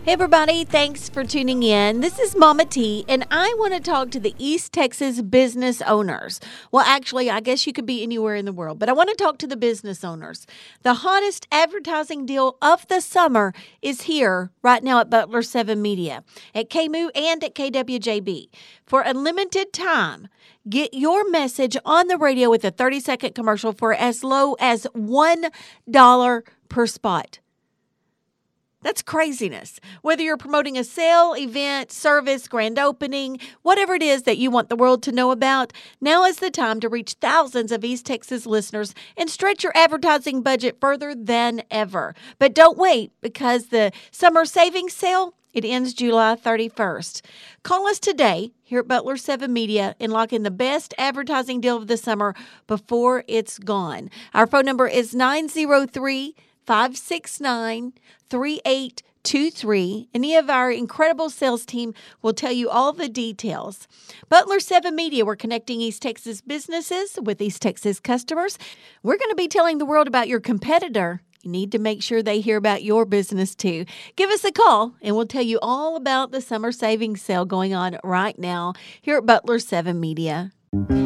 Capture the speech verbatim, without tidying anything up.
Hey everybody, thanks for tuning in. This is Mama T, and I want to talk to the East Texas business owners. Well, actually, I guess you could be anywhere in the world, but I want to talk to the business owners. The hottest advertising deal of the summer is here right now at Butler seven Media, at K M U and at K W J B. For a limited time, get your message on the radio with a thirty-second commercial for as low as one dollar per spot. That's craziness. Whether you're promoting a sale, event, service, grand opening, whatever it is that you want the world to know about, now is the time to reach thousands of East Texas listeners and stretch your advertising budget further than ever. But don't wait, because the summer savings sale, it ends July thirty-first. Call us today here at Butler seven Media and lock in the best advertising deal of the summer before it's gone. Our phone number is nine zero three, five six nine, three eight two three. Any of our incredible sales team will tell you all the details. Butler seven Media, we're connecting East Texas businesses with East Texas customers. We're going to be telling the world about your competitor. You need to make sure they hear about your business too. Give us a call and we'll tell you all about the summer savings sale going on right now here at Butler seven Media.